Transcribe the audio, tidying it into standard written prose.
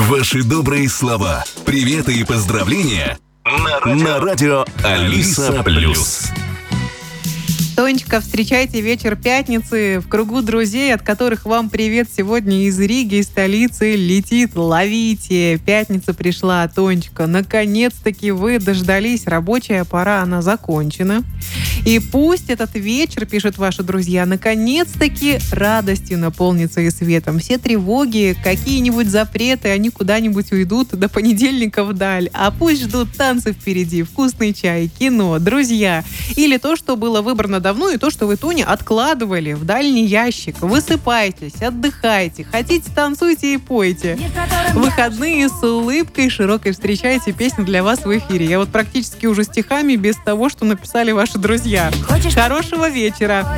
Ваши добрые слова, приветы и поздравления на радио Алиса Плюс. Тонечка, встречайте вечер пятницы в кругу друзей, от которых вам привет сегодня из Риги, из столицы, летит. Ловите! Пятница пришла, Тонечка. Наконец-таки вы дождались. Рабочая пора, она закончена. И пусть этот вечер, пишут ваши друзья, наконец-таки радостью наполнится и светом. Все тревоги, какие-нибудь запреты, они куда-нибудь уйдут до понедельника вдаль. А пусть ждут танцы впереди, вкусный чай, кино, друзья. Или то, что было выбрано давно, и то, что вы, Тоня, откладывали в дальний ящик. Высыпайтесь, отдыхайте, хотите, танцуйте и пойте. Выходные с улыбкой широкой встречайте, песня для вас в эфире. Я вот практически уже стихами без того, что написали ваши друзья. Хорошего вечера!